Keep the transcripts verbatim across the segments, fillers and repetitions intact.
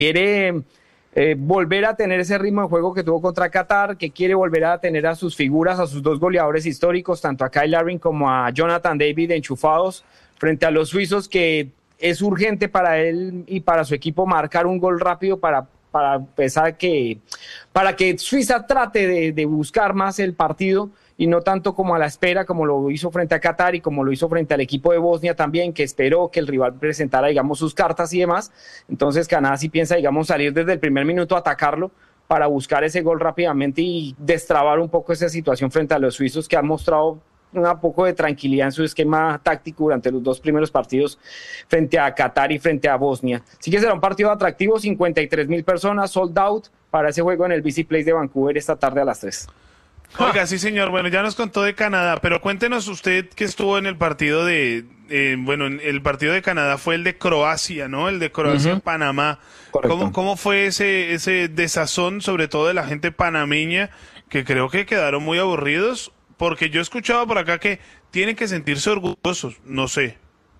quiere eh, volver a tener ese ritmo de juego que tuvo contra Qatar, que quiere volver a tener a sus figuras, a sus dos goleadores históricos, tanto a Kyle Larin como a Jonathan David enchufados frente a los suizos, que es urgente para él y para su equipo marcar un gol rápido para, para, pensar que, para que Suiza trate de, de buscar más el partido y no tanto como a la espera, como lo hizo frente a Qatar y como lo hizo frente al equipo de Bosnia también, que esperó que el rival presentara, digamos, sus cartas y demás. Entonces Canadá sí piensa, digamos, salir desde el primer minuto a atacarlo para buscar ese gol rápidamente y destrabar un poco esa situación frente a los suizos, que han mostrado un poco de tranquilidad en su esquema táctico durante los dos primeros partidos frente a Qatar y frente a Bosnia. Sí que será un partido atractivo, cincuenta y tres mil personas, sold out para ese juego en el B C Place de Vancouver esta tarde a las tres. Oiga, sí señor, bueno, ya nos contó de Canadá, pero cuéntenos usted que estuvo en el partido de, eh, bueno, el partido de Canadá fue el de Croacia, ¿no? El de Croacia-Panamá. Uh-huh. ¿Cómo, ¿Cómo fue ese, ese desazón, sobre todo de la gente panameña, que creo que quedaron muy aburridos? Porque yo he escuchado por acá que tienen que sentirse orgullosos, no sé.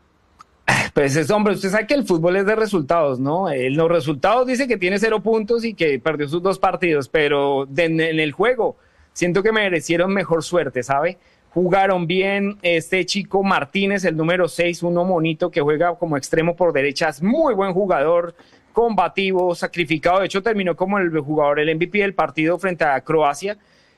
Pues es, hombre, usted sabe que el fútbol es de resultados, ¿no? En los resultados dice que tiene cero puntos y que perdió sus dos partidos, pero de, en el juego siento que merecieron mejor suerte, ¿sabe? Jugaron bien, este chico Martínez, el número seis, uno monito que juega como extremo por derecha, es muy buen jugador, combativo, sacrificado, de hecho terminó como el jugador, el M V P del partido frente a Croacia.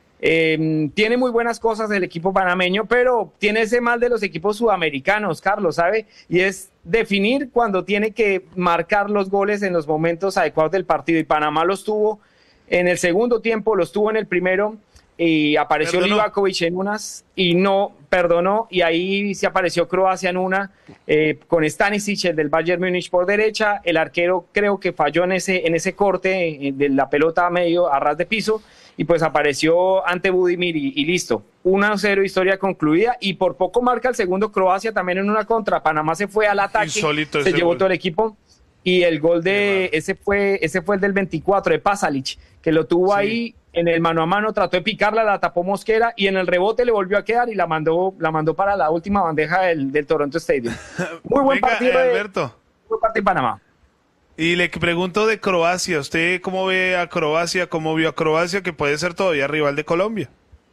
Eh, tiene muy buenas cosas el equipo panameño, pero tiene ese mal de los equipos sudamericanos, Carlos, ¿sabe? Y es definir cuando tiene que marcar los goles en los momentos adecuados del partido, y Panamá los tuvo en el segundo tiempo, los tuvo en el primero, y apareció Livakovic en unas y no perdonó, y ahí se apareció Croacia en una, eh, con Stanisic, el del Bayern Múnich, por derecha. El arquero creo que falló en ese, en ese corte de la pelota a medio, a ras de piso, y pues apareció ante Budimir y, y listo, uno a cero, historia concluida, y por poco marca el segundo Croacia también en una contra. Panamá se fue al ataque, insólito, se llevó gol. Todo el equipo, y el gol de ese fue, ese fue el del veinticuatro de Pasalic, que lo tuvo sí. ahí en el mano a mano, trató de picarla, la tapó Mosquera, y en el rebote le volvió a quedar y la mandó, la mandó para la última bandeja del, del Toronto Stadium. Muy buen Venga, partido eh, de, Alberto. Muy buen partido de Panamá. Y le pregunto de Croacia, ¿usted cómo ve a Croacia, cómo vio a Croacia, que puede ser todavía rival de Colombia?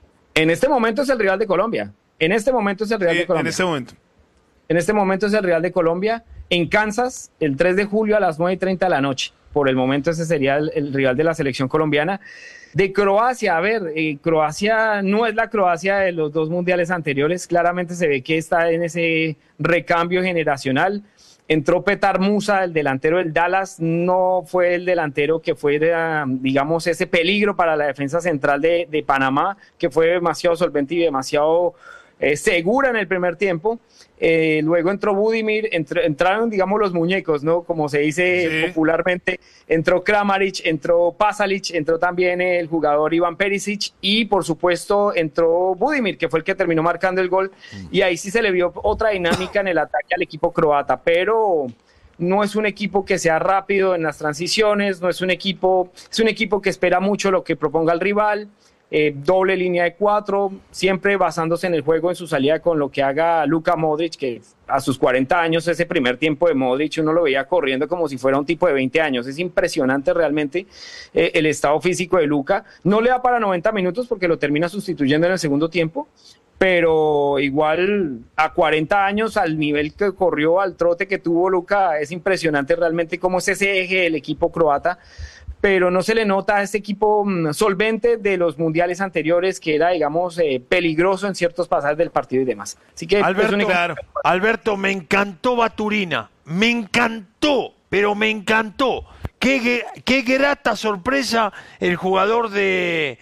En este momento es el rival de Colombia. En este momento es el rival sí, de Colombia. En este momento. En este momento es el rival de Colombia. En Kansas, el tres de julio a las nueve y treinta de la noche. Por el momento ese sería el, el rival de la selección colombiana. De Croacia, a ver, eh, Croacia no es la Croacia de los dos mundiales anteriores. Claramente se ve que está en ese recambio generacional. Entró Petar Musa, el delantero del Dallas, no fue el delantero que fue, de, digamos, ese peligro para la defensa central de, de Panamá, que fue demasiado solvente y demasiado eh, segura en el primer tiempo. Eh, luego entró Budimir, entró, entraron, digamos, los muñecos, ¿no? Como se dice sí. popularmente. Entró Kramaric, entró Pasalic, entró también el jugador Ivan Perisic, y por supuesto entró Budimir, que fue el que terminó marcando el gol, mm. y ahí sí se le vio otra dinámica en el ataque al equipo croata, pero no es un equipo que sea rápido en las transiciones, no es un equipo, es un equipo que espera mucho lo que proponga el rival. Eh, doble línea de cuatro, siempre basándose en el juego, en su salida con lo que haga Luka Modric, que a sus cuarenta años, ese primer tiempo de Modric, uno lo veía corriendo como si fuera un tipo de veinte años. Es impresionante realmente eh, el estado físico de Luka. No le da para noventa minutos porque lo termina sustituyendo en el segundo tiempo, pero igual a cuarenta años, al nivel que corrió, al trote que tuvo Luka, es impresionante realmente cómo es ese eje del equipo croata. Pero no se le nota a este equipo solvente de los mundiales anteriores, que era, digamos, eh, peligroso en ciertos pasajes del partido y demás. Así que, Alberto, pues, claro. Alberto, me encantó Baturina, me encantó, pero me encantó. Qué, qué grata sorpresa el jugador de,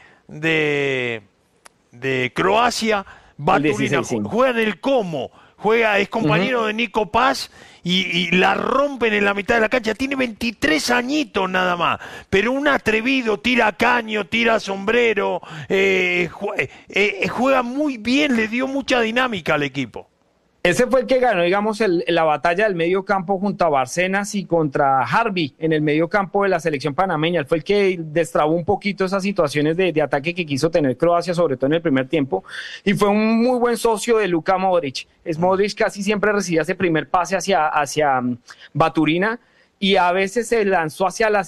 de, de Croacia, Baturina. Juega en el Como, juega, es compañero uh-huh. de Nico Paz. Y, y la rompen en la mitad de la cancha, tiene veintitrés añitos nada más, pero un atrevido, tira caño, tira sombrero, eh, juega, eh, juega muy bien, le dio mucha dinámica al equipo. Ese fue el que ganó, digamos, el, la batalla del medio campo junto a Bárcenas y contra Harvey en el medio campo de la selección panameña. Él fue el que destrabó un poquito esas situaciones de, de ataque que quiso tener Croacia, sobre todo en el primer tiempo, y fue un muy buen socio de Luka Modric. Es Modric casi siempre recibía ese primer pase hacia, hacia um, Baturina, y a veces se lanzó hacia la